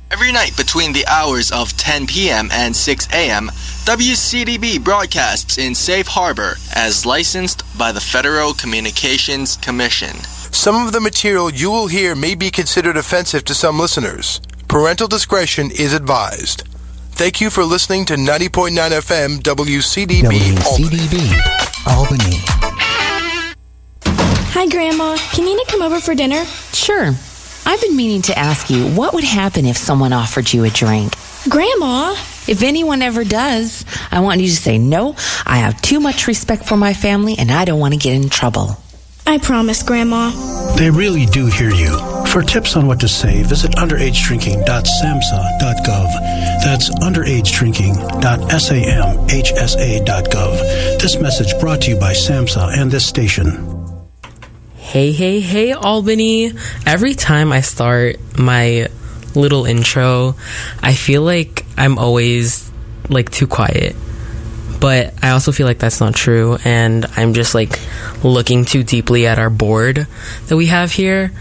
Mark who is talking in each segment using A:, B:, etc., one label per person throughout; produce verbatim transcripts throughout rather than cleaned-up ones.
A: Every night between the hours of ten p.m. and six a.m., W C D B broadcasts in Safe Harbor as licensed by the Federal Communications Commission.
B: Some of the material you will hear may be considered offensive to some listeners. Parental discretion is advised. Thank you for listening to ninety point nine F M W C D B
C: W C D B Albany.
D: Hi, Grandma. Can Nina come over for dinner?
E: Sure. I've been meaning to ask you, what would happen if someone offered you a drink?
D: Grandma!
E: If anyone ever does, I want you to say, no, I have too much respect for my family and I don't want to get in trouble.
D: I promise, Grandma.
F: They really do hear you. For tips on what to say, visit underage drinking dot samhsa dot gov. That's underage drinking dot samhsa dot gov. This message brought to you by SAMHSA and this station.
G: Hey, hey, hey, Albany. Every time I start my little intro, I feel like I'm always, like, too quiet. But I also feel like that's not true, and I'm just, like, looking too deeply at our board that we have here.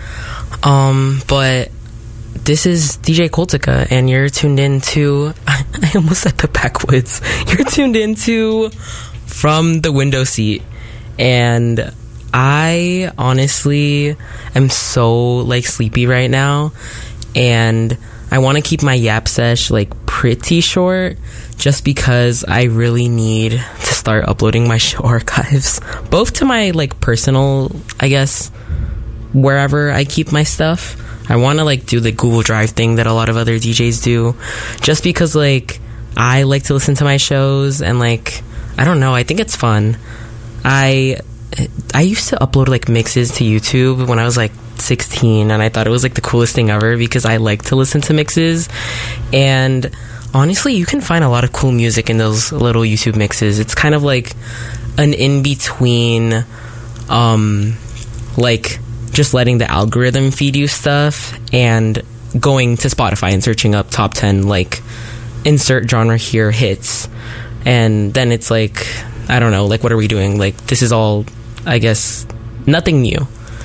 G: Um, but this is D J Coltica, and you're tuned in to... I almost said the backwoods. You're tuned into From the Window Seat, and... I honestly am so, like, sleepy right now, and I want to keep my yap sesh, like, pretty short, just because I really need to start uploading my show archives, both to my, like, personal, I guess, wherever I keep my stuff. I want to, like, do the Google Drive thing that a lot of other D Js do, just because, like, I like to listen to my shows, and, like, I don't know, I think it's fun. I... I used to upload, like, mixes to YouTube when I was, like, sixteen, and I thought it was, like, the coolest thing ever because I like to listen to mixes. And honestly, you can find a lot of cool music in those little YouTube mixes. It's kind of like an in-between, um, like, just letting the algorithm feed you stuff and going to Spotify and searching up top ten, like, insert genre here hits. And then it's like, I don't know, like, what are we doing? Like, this is all... I guess, nothing new.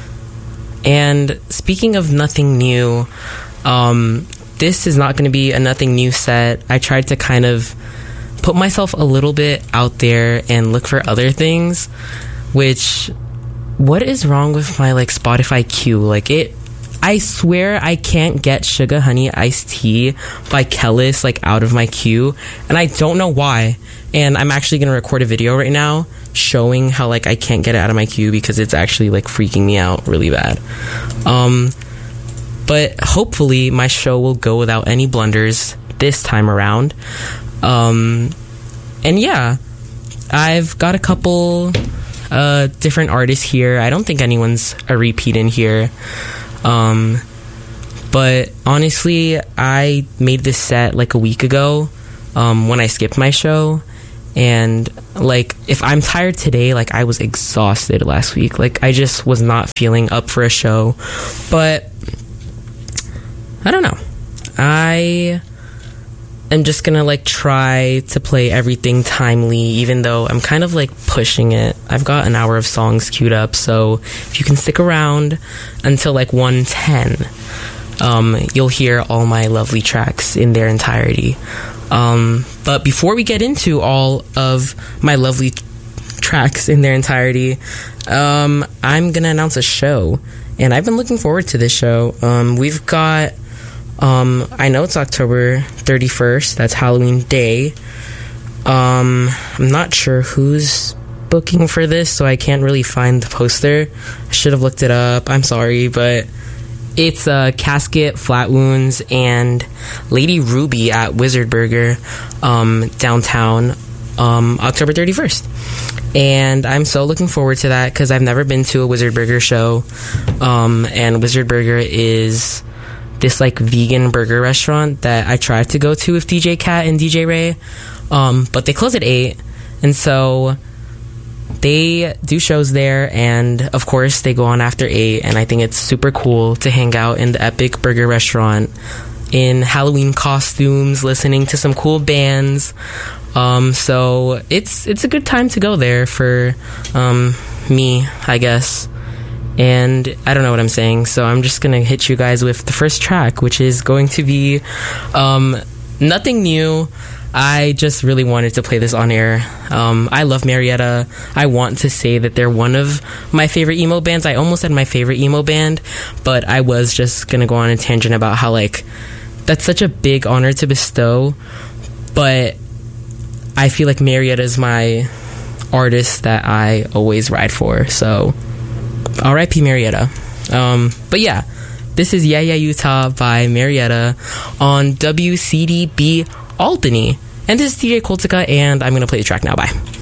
G: And speaking of nothing new, um, this is not going to be a nothing new set. I tried to kind of put myself a little bit out there and look for other things, which, what is wrong with my, like, Spotify queue? Like, it, I swear I can't get Sugar Honey Iced Tea by Kellis, like, out of my queue, and I don't know why. And I'm actually going to record a video right now showing how, like, I can't get it out of my queue because it's actually, like, freaking me out really bad. Um, but hopefully my show will go without any blunders this time around. Um, and yeah, I've got a couple uh, different artists here. I don't think anyone's a repeat in here. Um, but honestly, I made this set, like, a week ago um, when I skipped my show. And, like, if I'm tired today, like, I was exhausted last week. Like, I just was not feeling up for a show. But, I don't know. I am just gonna, like, try to play everything timely, even though I'm kind of, like, pushing it. I've got an hour of songs queued up, so if you can stick around until, like, one ten, um, you'll hear all my lovely tracks in their entirety. Um, but before we get into all of my lovely t- tracks in their entirety, um, I'm gonna announce a show, and I've been looking forward to this show. Um, we've got, um, I know it's October thirty-first, that's Halloween Day. Um, I'm not sure who's booking for this, so I can't really find the poster. I should have looked it up, I'm sorry, but... It's uh, Casket, Flat Wounds, and Lady Ruby at Wizard Burger um, downtown um, October thirty-first. And I'm so looking forward to that because I've never been to a Wizard Burger show. Um, and Wizard Burger is this, like, vegan burger restaurant that I tried to go to with D J Cat and D J Ray. Um, but they close at eight. And so... they do shows there, and of course they go on after eight, and I think it's super cool to hang out in the Epic Burger Restaurant in Halloween costumes, listening to some cool bands. Um, so it's it's a good time to go there for um, me, I guess. and I don't know what I'm saying, so I'm just gonna hit you guys with the first track, which is going to be um, nothing new. I just really wanted to play this on air. Um, I love Marietta. I want to say that they're one of my favorite emo bands. I almost said my favorite emo band, but I was just gonna go on a tangent about how, like, that's such a big honor to bestow, but I feel like Marietta is my artist that I always ride for. So R I P Marietta. Um, but yeah, this is Yeah Yeah Utah by Marietta on W C D B Albany. And this is D J Coltica, and I'm going to play the track now. Bye.